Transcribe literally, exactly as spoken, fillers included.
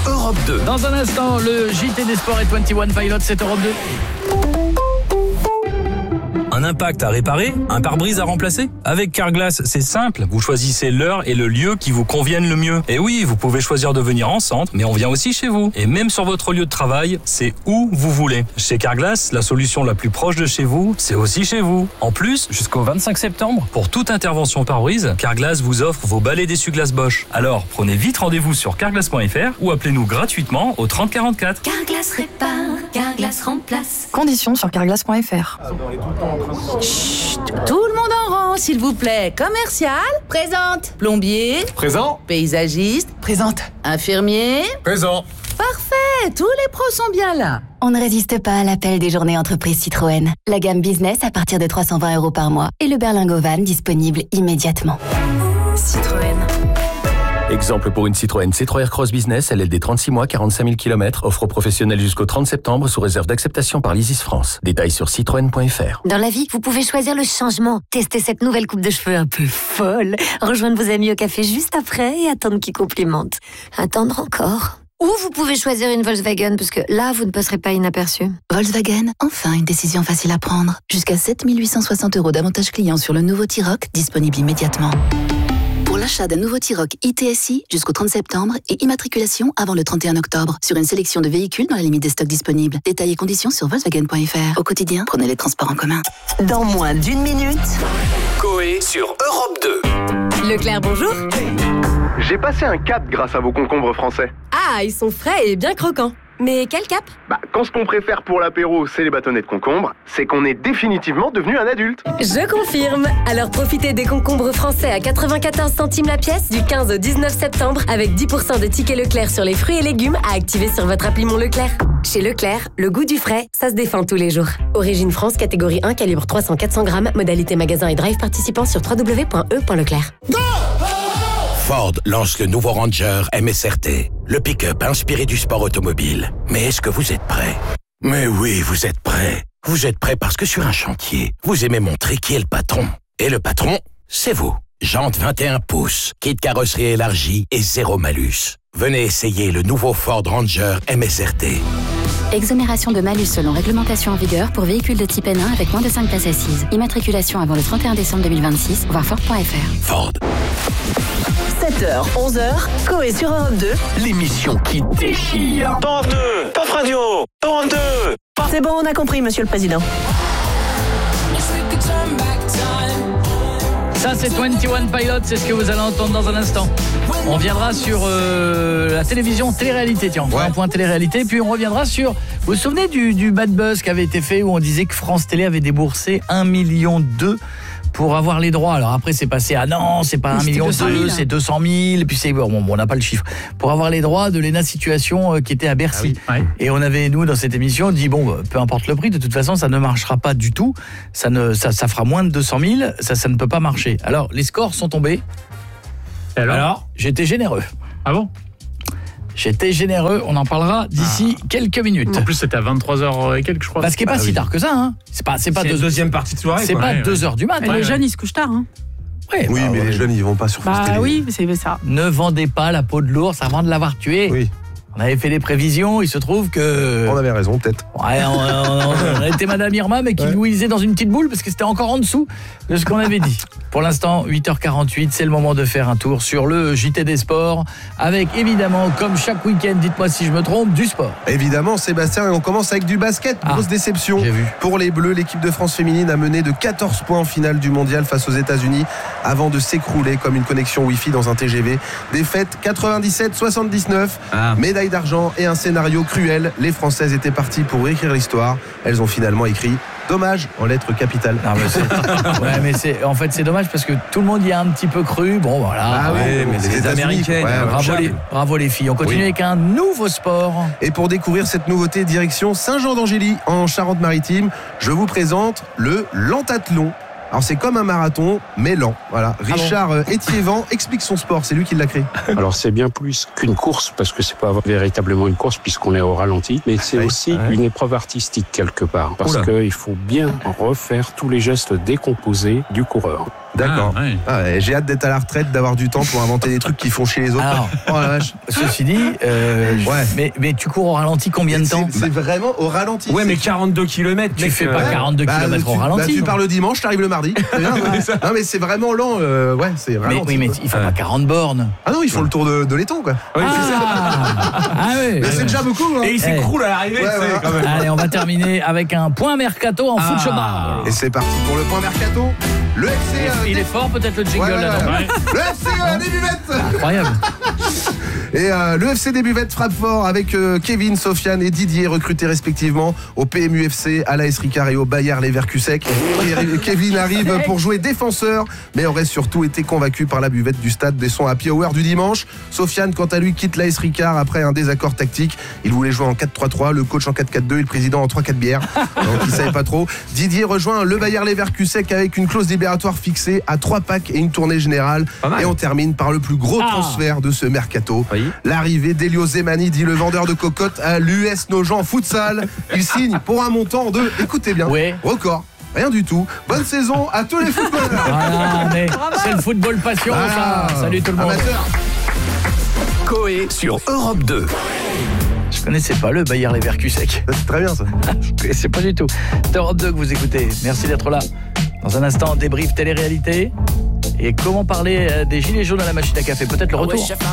Europe deux. Dans un instant, le J T des Sports et vingt et un Pilots, c'est Europe deux. Un impact à réparer? Un pare-brise à remplacer? Avec Carglass, c'est simple. Vous choisissez l'heure et le lieu qui vous conviennent le mieux. Et oui, vous pouvez choisir de venir en centre, mais on vient aussi chez vous. Et même sur votre lieu de travail, c'est où vous voulez. Chez Carglass, la solution la plus proche de chez vous, c'est aussi chez vous. En plus, jusqu'au vingt-cinq septembre, pour toute intervention pare-brise, Carglass vous offre vos balais d'essuie-glace Bosch. Alors, prenez vite rendez-vous sur carglass point f r ou appelez-nous gratuitement au trente quarante-quatre. Carglass répare, Carglass remplace. Conditions sur carglass point f r. Chut, tout le monde en rang, s'il vous plaît. Commercial, présente. Plombier, présent. Paysagiste, présente. Infirmier, présent. Parfait, tous les pros sont bien là. On ne résiste pas à l'appel des journées entreprises Citroën. La gamme business à partir de trois cent vingt euros par mois et le berlingot van disponible immédiatement. Citroën. Exemple pour une Citroën C trois Aircross Business, L L D trente-six mois, quarante-cinq mille kilomètres, offre professionnelle jusqu'au trente septembre sous réserve d'acceptation par l'Isis France. Détails sur citroën point f r. Dans la vie, vous pouvez choisir le changement. Testez cette nouvelle coupe de cheveux un peu folle. Rejoindre vos amis au café juste après et attendre qu'ils complimentent. Attendre encore. Ou vous pouvez choisir une Volkswagen, parce que là, vous ne passerez pas inaperçu. Volkswagen, enfin une décision facile à prendre. Jusqu'à sept mille huit cent soixante euros d'avantage client sur le nouveau T-Roc, disponible immédiatement. Pour l'achat d'un nouveau T-Roc I T S I jusqu'au trente septembre et immatriculation avant le trente et un octobre sur une sélection de véhicules dans la limite des stocks disponibles. Détails et conditions sur volkswagen point f r. Au quotidien, prenez les transports en commun. Dans moins d'une minute, Coé sur Europe deux. Leclerc, bonjour. J'ai passé un cap grâce à vos concombres français. Ah, ils sont frais et bien croquants. Mais quel cap? Bah, quand ce qu'on préfère pour l'apéro, c'est les bâtonnets de concombre, c'est qu'on est définitivement devenu un adulte. Je confirme. Alors profitez des concombres français à quatre-vingt-quatorze centimes la pièce du quinze au dix-neuf septembre avec dix pour cent de tickets Leclerc sur les fruits et légumes à activer sur votre appli Mon Leclerc. Chez Leclerc, le goût du frais, ça se défend tous les jours. Origine France, catégorie un, calibre trois cents à quatre cents grammes, modalité magasin et drive participant sur w w w point e point leclerc. Ford lance le nouveau Ranger M S R T, le pick-up inspiré du sport automobile. Mais est-ce que vous êtes prêts? Mais oui, vous êtes prêts. Vous êtes prêts parce que sur un chantier, vous aimez montrer qui est le patron. Et le patron, c'est vous. Jantes vingt et un pouces, kit carrosserie élargie et zéro malus. Venez essayer le nouveau Ford Ranger M S R T. Exonération de malus selon réglementation en vigueur pour véhicules de type N un avec moins de cinq places assises. Immatriculation avant le trente et un décembre deux mille vingt-six, voir Ford point f r. Ford. sept heures, onze heures, Coé sur Europe deux. L'émission qui déchire. Europe deux, Paf Radio, Europe deux. C'est bon, on a compris, monsieur le président. Ça, c'est vingt et un Pilots, c'est ce que vous allez entendre dans un instant. On viendra sur euh, la télévision télé-réalité, tiens, on fera ouais. un point télé-réalité, puis on reviendra sur, vous vous souvenez du, du bad buzz qui avait été fait où on disait que France Télé avait déboursé un million deux pour avoir les droits. Alors après c'est passé à non, c'est pas un million deux, c'est deux cent mille, puis c'est bon, bon on n'a pas le chiffre. Pour avoir les droits de l'E N A Situation euh, qui était à Bercy. Ah oui, ouais. Et on avait nous dans cette émission dit bon bah, peu importe le prix, de toute façon ça ne marchera pas du tout. Ça ne ça, ça fera moins de deux cent mille, ça ça ne peut pas marcher. Alors les scores sont tombés. Et alors, alors j'étais généreux. Ah bon? J'étais généreux, on en parlera d'ici ah. quelques minutes. En plus, c'était à vingt-trois heures et quelques, je crois. Parce qu'il n'est pas ah, si oui. tard que ça, hein. C'est pas, c'est pas c'est deux... deuxième partie de soirée. C'est quoi. pas ouais, deux ouais. heures du matin. Les ouais, jeunes, ouais. ils se couchent tard, hein. Ouais, oui, bah, mais ouais. les jeunes, ils vont pas sur France Bah Télé. oui, c'est ça. Ne vendez pas la peau de l'ours avant de l'avoir tué. Oui. On avait fait des prévisions, il se trouve que... On avait raison, peut-être. Ouais, on, on, on a été Madame Irma, mais qui ouais. nous lisait dans une petite boule, parce que c'était encore en dessous de ce qu'on avait dit. Pour l'instant, huit heures quarante-huit, c'est le moment de faire un tour sur le J T des Sports, avec évidemment, comme chaque week-end, dites-moi si je me trompe, du sport. Évidemment, Sébastien, et on commence avec du basket. Ah, grosse déception pour les Bleus. L'équipe de France féminine a mené de quatorze points en finale du mondial face aux États-Unis, avant de s'écrouler comme une connexion Wi-Fi dans un T G V. Défaite quatre-vingt-dix-sept soixante-dix-neuf, ah. médaille d'argent et un scénario cruel. Les Françaises étaient parties pour écrire l'histoire. Elles ont finalement écrit dommage en lettres capitales. Non, mais c'est... ouais, mais c'est en fait c'est dommage parce que tout le monde y a un petit peu cru. Bon voilà. Ah oui, ouais, mais les, les Américaines. Ouais, bravo, les, bravo les filles. On continue oui. avec un nouveau sport. Et pour découvrir cette nouveauté, direction Saint-Jean-d'Angély en Charente-Maritime, je vous présente le lentathlon. Alors c'est comme un marathon, mais lent. Voilà. Richard ah bon Étiévent explique son sport, c'est lui qui l'a créé. Alors c'est bien plus qu'une course, parce que c'est pas véritablement une course puisqu'on est au ralenti, mais c'est oui, aussi ouais. une épreuve artistique quelque part, parce qu'il faut bien refaire tous les gestes décomposés du coureur. D'accord. Ah, ouais. Ah, ouais, j'ai hâte d'être à la retraite, d'avoir du temps pour inventer des trucs qui font chier les autres. Alors, oh la vache. Ceci dit, euh, ouais. mais, mais tu cours au ralenti combien de temps? C'est, c'est vraiment au ralenti. Ouais, mais quarante-deux kilomètres. Tu fais pas euh... quarante-deux bah, kilomètres au tu, ralenti. Bah, tu pars le dimanche, t'arrives le mardi. C'est bien, ouais. Non, mais c'est vraiment lent. Euh, ouais, c'est mais, ralenti. oui, mais il faut pas quarante bornes. Ah non, ils font le tour de, de l'étang, quoi. Ouais, ah, c'est ça. ah ouais. Mais c'est déjà beaucoup. Hein. Et il s'écroule à l'arrivée. Ouais, ouais. Quand même. Allez, on va terminer avec un point mercato en ah. foot chômage. Et c'est parti pour le point mercato. Le F C. Euh, il des... est fort, peut-être le jingle ouais, ouais, là-dedans. Ouais. Le F C euh, des buvettes. Incroyable. Et euh, le F C des buvettes frappe fort avec euh, Kevin, Sofiane et Didier recrutés respectivement au P M U F C, à l'A S Ricard et au Bayer Leverkusen. Kevin arrive pour jouer défenseur, mais aurait surtout été convaincu par la buvette du stade des sons Happy Hour du dimanche. Sofiane, quant à lui, quitte l'A S Ricard après un désaccord tactique. Il voulait jouer en quatre trois trois, le coach en quatre quatre deux et le président en trois quatre bières. Donc il savait pas trop. Didier rejoint le Bayer Leverkusen avec une clause libératoire fixée à trois packs et une tournée générale. Et on termine par le plus gros ah. transfert de ce mercato. Oui. L'arrivée d'Elio Zemani, dit le vendeur de cocottes, à l'U S Nogent Futsal. Il signe pour un montant de, écoutez bien, oui. record. Rien du tout. Bonne saison à tous les footballeurs. Voilà, mais c'est le football passion, ah, ça. Salut tout le monde. Amateur. Coé sur Europe deux. Je connaissais pas le Bayer Leverkusen. C'est très bien ça. Je connaissais pas du tout. C'est Europe deux que vous écoutez. Merci d'être là. Dans un instant, débrief télé-réalité. Et comment parler des gilets jaunes à la machine à café. Peut-être le retour.